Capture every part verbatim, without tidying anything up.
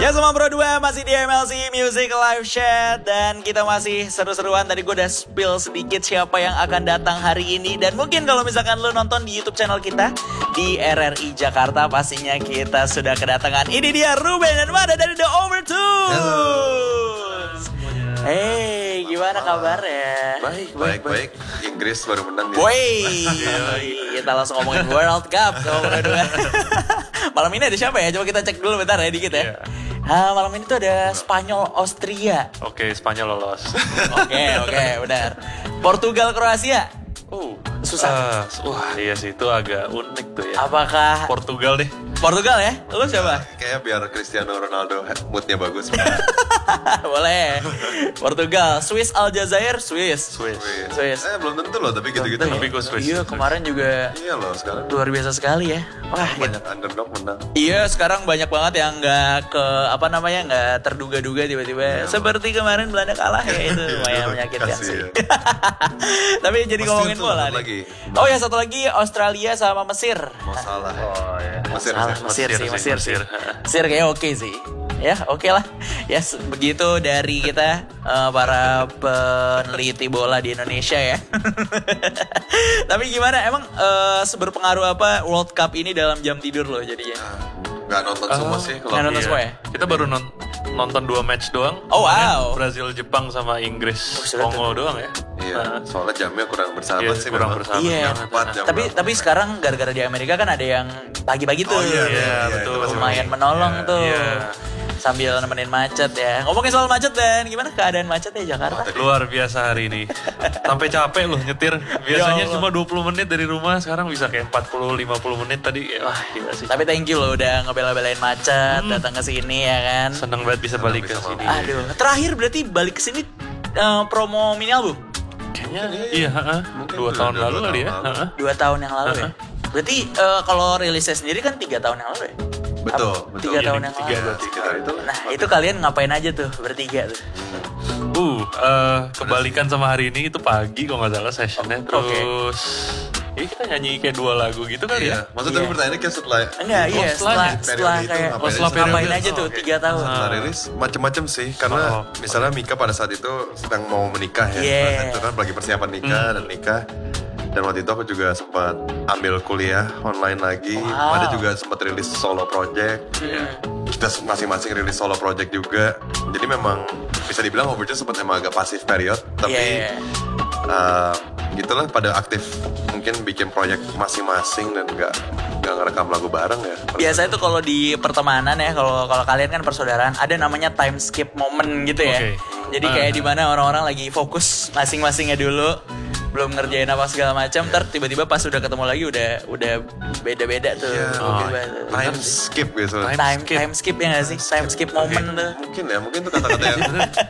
Ya sama Bro dua masih di M L C Music Live Chat. Dan kita masih seru-seruan. Tadi gue udah spill sedikit siapa yang akan datang hari ini. Dan mungkin kalau misalkan lo nonton di YouTube channel kita di R R I Jakarta, pastinya kita sudah kedatangan. Ini dia Ruben dan Mada dari The Overtones. Hey, gimana kabarnya? Baik, baik, baik. Inggris baru menang. Woi, kita langsung ngomongin World Cup sama Bro dua. Malam ini ada siapa ya? Coba kita cek dulu bentar ya dikit ya. Yeah. Nah, malam ini tuh ada Spanyol Austria. Oke, okay, Spanyol lolos. Oke, oke, benar. Portugal Kroasia. Uh, susah. Uh, wah, iya sih itu agak unik tuh ya. Apakah Portugal deh? Portugal ya? Lu siapa? Kayak biar Cristiano Ronaldo moodnya bagus. Boleh. Portugal, Swiss Aljazair, Swiss. Swiss. Swiss. Eh belum tentu loh, tapi gitu-gitu. Tapi gue Swiss. Iya, kemarin juga. Iya loh, sekarang luar biasa sekali ya. Wah, banyak gitu. underdog menang. Iya, sekarang banyak banget yang nggak ke apa namanya nggak terduga-duga tiba-tiba. Ya, seperti kemarin Belanda kalah ya itu lumayan menyakitkan sih. Ya. Tapi jadi Pasti ngomongin bola nih. Lagi. Oh ya satu lagi Australia sama Mesir. Mau salah. Oh ya. Mesir, Mesir, Mesir, Mesir sih, Mesir, Mesir. Mesir kayaknya oke okay sih. Ya oke okay lah. Ya yes, begitu dari kita uh, para peneliti bola di Indonesia ya. Tapi gimana emang uh, seberpengaruh apa World Cup ini dalam jam tidur lo jadinya? Gak nonton uh, semua sih kalau nggak nonton iya. semua ya? Kita baru non nonton dua match doang. Oh wow. Brazil Jepang sama Inggris oh, Kongo doang ya. Iya, uh, soalnya jamnya kurang bersahabat iya, sih kurang memang. bersahabat. Iya. Jam tapi berapa? tapi sekarang gara-gara di Amerika kan ada yang pagi-pagi tuh. Oh iya, iya, iya betul. Lumayan menolong iya, tuh. Iya. Sambil nemenin macet ya. Ngomongin soal macet dan gimana keadaan macet ya Jakarta? Luar biasa hari ini. Sampai capek loh nyetir. Biasanya cuma dua puluh menit dari rumah, sekarang bisa kayak empat puluh lima puluh menit tadi. Wah, gila sih. Tapi thank you loh udah ngebela-belain macet, hmm. datang ke sini ya kan. Seneng banget bisa Seneng balik bisa ke sini. Aduh, terakhir berarti balik ke sini uh, promo mini album. Kayaknya iya, heeh. Dua tahun lalu kali ya. Heeh. Dua tahun yang lalu ya. Berarti uh, kalau rilisnya sendiri kan tiga tahun yang lalu ya. Betul, Apa? betul. Tiga ya, tahun yang tiga, lalu. Tiga, itu. Nah itu kalian ngapain aja tuh bertiga tuh? Uh, uh, kebalikan sama hari ini itu pagi kalau nggak salah sessionnya. Terus, okay. Ini kita nyanyi kayak dua lagu gitu kali iya. ya. Maksudnya iya. pertanyaannya kayak setelah. Enggak, iya setelah periode setelah itu kayak ngapain oh, setelah aja? ngapain Periode. aja tuh Oh, tiga tahun. Setelah rilis macem-macem sih, karena Oh, misalnya Mika pada saat itu sedang mau menikah ya, Yeah. pada saat itu kan lagi persiapan nikah Hmm. dan nikah. Dan waktu itu aku juga sempat ambil kuliah online lagi. Wow. Ada juga sempat rilis solo project. Hmm. Kita masing-masing rilis solo project juga. Jadi memang bisa dibilang Overture sempat emang agak pasif period, tapi Yeah. uh, gitulah pada aktif mungkin bikin proyek masing-masing dan nggak nggak ngerekam lagu bareng ya. Biasanya tuh kalau di pertemanan ya, kalau kalau kalian kan persaudaraan, ada namanya time skip moment gitu ya. Okay. Jadi kayak uh. di mana orang-orang lagi fokus masing-masingnya dulu, belum ngerjain apa segala macam, ntar tiba-tiba pas udah ketemu lagi udah udah beda-beda tuh. Yeah, oh, okay. Time skip gitu. Time, time skip, time skip ya nggak sih? Time skip moment okay. tuh. Mungkin ya, mungkin tuh kata-kata yang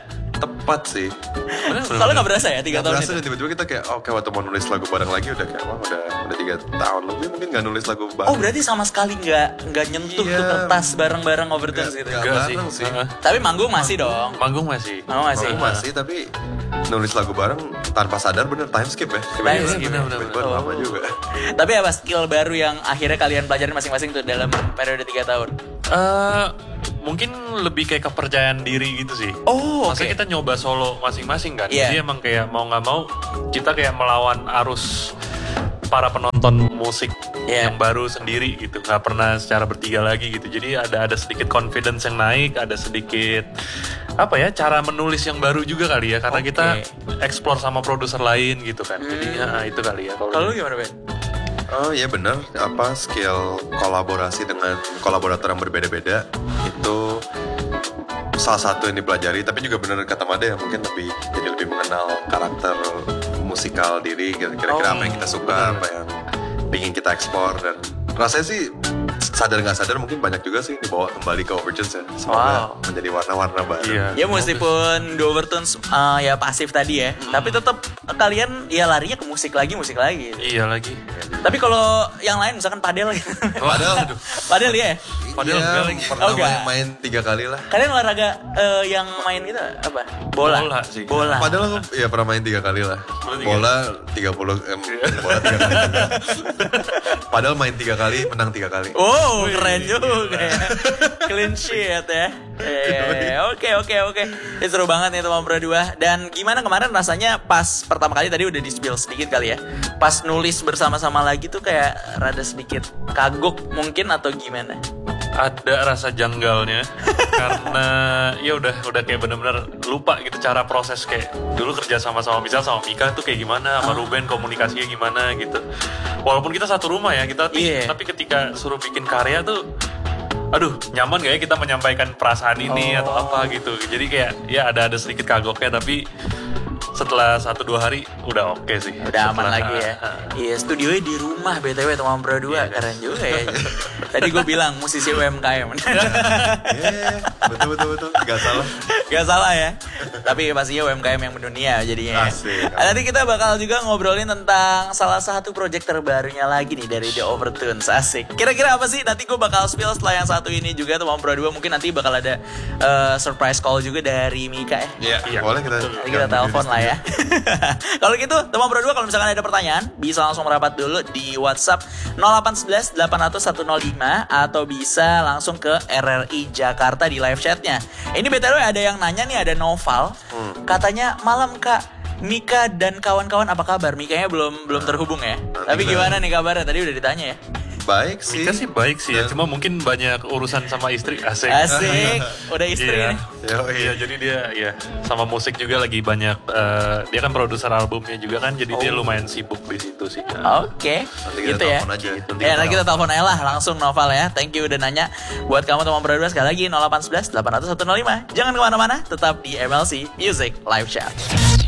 tepat sih. Soalnya nggak berasa ya tiga tahun berasa dan tiba-tiba kita kayak oke okay, waktu mau nulis lagu bareng lagi udah kayak wah udah udah tiga tahun lebih mungkin nggak nulis lagu bareng. Oh berarti sama sekali nggak nggak nyentuh iya. tuh kertas bareng-bareng Overtones gitu. Gak bareng sih. Uh, Tapi manggung masih dong. Manggung masih. Manggung masih. Manggung masih tapi nulis lagu bareng tanpa sadar bener time skip ya. Time skip bener-bener oh. lama juga. Tapi apa skill baru yang akhirnya kalian pelajarin masing-masing tuh dalam periode tiga tahun? Uh, mungkin lebih kayak kepercayaan diri gitu sih. Oh, Maksudnya okay. kita nyoba solo masing-masing kan. Yeah. Jadi emang kayak mau nggak mau kita kayak melawan arus para penonton musik yeah. yang baru sendiri gitu. Nggak pernah secara bertiga lagi gitu. Jadi ada ada sedikit confidence yang naik, ada sedikit apa ya cara menulis yang baru juga kali ya. Karena okay. kita explore sama produser lain gitu kan. Hmm. Jadi ya, itu kali ya. Kalau lu gimana Ben? Oh iya benar, apa skill kolaborasi dengan kolaborator yang berbeda-beda itu salah satu yang dipelajari. Tapi juga benar kata Made ya mungkin lebih jadi lebih mengenal karakter musikal diri, kira-kira oh, apa yang kita suka, bener. Apa yang ingin kita ekspor dan rasanya sih sadar nggak sadar mungkin banyak juga sih dibawa kembali ke Overtones ya. Semoga wow. menjadi warna-warna baru. Iya. Ya meskipun The Overtones uh, ya pasif tadi ya, hmm. tapi tetap kalian ya larinya ke musik lagi, musik lagi. Iya lagi. Tapi kalau yang lain misalkan padel gitu. Padel, aduh. Padel ya? Padel iya, enggak lagi. Pernah oh, main, main tiga kali lah. Kalian olahraga uh, yang main gitu apa? Bola. Bola sih. Bola. Padel aku ya pernah main tiga kali lah. Bola tiga puluh em, bola tiga kali. Padel main tiga kali, menang tiga kali. Oh, Wow, keren juga ya. Clean sheet ya. Eh, Oke oke oke. Ini seru banget nih teman berdua. Dan gimana kemarin rasanya pas pertama kali tadi udah di-spill sedikit kali ya. Pas nulis bersama-sama lagi tuh kayak rada sedikit kagok mungkin atau gimana? Ada rasa janggalnya karena ya udah udah kayak bener-bener lupa gitu cara proses kayak dulu kerja sama-sama misal sama Mika tuh kayak gimana sama Ruben komunikasinya gimana gitu. Walaupun kita satu rumah ya kita Yeah. tapi ketika suruh bikin karya tuh aduh nyaman gak ya kita menyampaikan perasaan ini Oh. atau apa gitu. Jadi kayak ya ada ada sedikit kagoknya tapi setelah satu dua hari udah oke sih. Udah aman Setelah- lagi ya. Iya, studionya di rumah B T W teman berdua. Keren juga ya. Tadi gue bilang musisi U M K M. Iya, betul betul betul. Gak salah. Gak salah ya. Tapi pastinya U M K M yang mendunia jadinya. Asik. Nah, nanti kita bakal juga ngobrolin tentang salah satu project terbarunya lagi nih dari The Overtones. Asik. Kira-kira apa sih? Nanti gue bakal spill setelah yang satu ini juga teman berdua. Mungkin nanti bakal ada eh, surprise call juga dari Mika ya. Iya, Iya, boleh kita. Nanti kita telepon lah ya. Kalau gitu, teman berdua kalau misalkan ada pertanyaan, bisa langsung merapat dulu di WhatsApp nol delapan satu satu delapan nol nol satu nol lima atau bisa langsung ke R R I Jakarta di live chatnya. Ini B T W ada yang nanya nih, ada Noval. Katanya malam Kak, Mika dan kawan-kawan apa kabar? Mikanya belum belum terhubung ya. Tapi gimana nih kabarnya? Tadi udah ditanya ya. Baik sih. Mika sih baik sih ya, Dan- cuma mungkin banyak urusan sama istri. Asik. Asik, udah istri Iya. nih. Yo, Iya, iya. jadi dia ya sama musik juga lagi banyak. eh, dia kan produser albumnya juga kan, jadi dia lumayan sibuk di situ sih. Oke, Nanti kita gitu ya. telepon aja. Ya, nanti kita telepon aja lah langsung Noval ya. Thank you udah nanya. Buat kamu teman berdua sekali lagi nol delapan satu satu delapan nol nol satu nol lima. Jangan kemana-mana, tetap di M L C Music Live Chat.